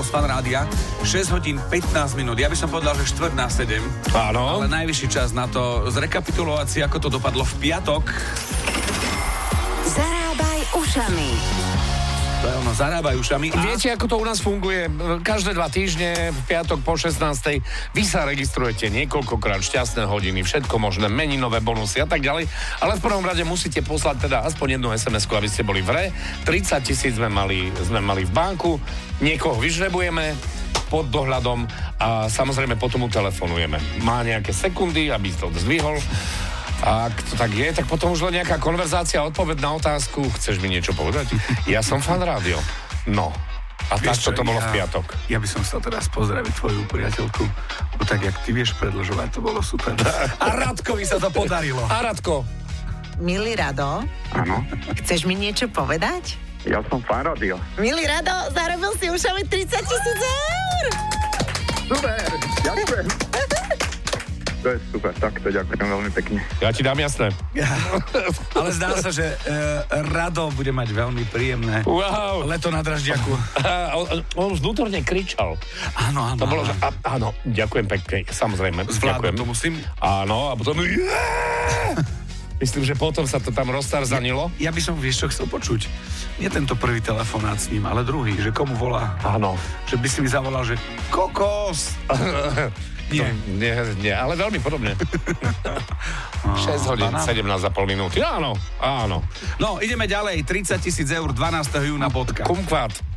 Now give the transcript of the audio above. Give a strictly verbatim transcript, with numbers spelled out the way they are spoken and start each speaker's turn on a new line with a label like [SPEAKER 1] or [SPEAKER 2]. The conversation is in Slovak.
[SPEAKER 1] z Fan Rádia. šesť hodín pätnásť minút. Ja by som povedal, že štvrť na sedem.
[SPEAKER 2] Áno.
[SPEAKER 1] Ale najvyšší čas na to zrekapitulovať si, ako to dopadlo v piatok.
[SPEAKER 3] Zarábaj ušami.
[SPEAKER 1] To je ono, zarábaj ušami. A...
[SPEAKER 2] Viete, ako to u nás funguje? Každé dva týždne, v piatok po šestnástej vy sa registrujete niekoľkokrát, šťastné hodiny, všetko možné, meninové bonusy a tak ďalej. Ale v prvom rade musíte poslať teda aspoň jednu es em esku, aby ste boli v hre. tridsať tisíc sme mali, sme mali v banku, niekoho vyžrebujeme pod dohľadom a samozrejme potom mu telefonujeme. Má nejaké sekundy, aby to zdvihol. A ak to tak je, tak potom už len nejaká konverzácia, odpoveď na otázku. Chceš mi niečo povedať? Ja som Fan Rádio. No. A takto to bolo
[SPEAKER 1] ja,
[SPEAKER 2] v piatok.
[SPEAKER 1] Ja by som chcel teraz pozdraviť tvoju priateľku, bo tak, jak ty vieš predĺžovať, to bolo super. A Radkovi sa to podarilo.
[SPEAKER 2] A Radko?
[SPEAKER 4] Milý Rado,
[SPEAKER 5] Áno,
[SPEAKER 4] chceš mi niečo povedať?
[SPEAKER 5] ja som Fan Rádio.
[SPEAKER 4] Milý Rado, zarobil si ušami tridsať tisíc eur!
[SPEAKER 5] Super, ďakujem. To je super, tak to ďakujem veľmi pekne.
[SPEAKER 2] Ja ti dám jasné.
[SPEAKER 1] Ale zdá sa, že uh, Rado bude mať veľmi príjemné
[SPEAKER 2] Wow.
[SPEAKER 1] leto na Dražďaku.
[SPEAKER 2] On, on už vnútorne kričal.
[SPEAKER 1] Áno, áno.
[SPEAKER 2] To bolo, že á, áno, ďakujem pekne, samozrejme.
[SPEAKER 1] Zvládnu
[SPEAKER 2] ďakujem.
[SPEAKER 1] to musím.
[SPEAKER 2] Áno, a potom... Myslím, že potom sa to tam roztarzanilo.
[SPEAKER 1] Ja, ja by som, vieš, čo chcel počuť? Nie tento prvý telefonát s ním, ale druhý, že komu volá.
[SPEAKER 2] Áno.
[SPEAKER 1] Že by si mi zavolal, že kokos. Nie.
[SPEAKER 2] To, nie, nie, ale veľmi podobne. šesť hodín,
[SPEAKER 1] banán.
[SPEAKER 2] sedemnásť a pol minúty. Áno, áno.
[SPEAKER 1] No, ideme ďalej. tridsať tisíc eur dvanásteho júna bodka.
[SPEAKER 2] Kumkvát.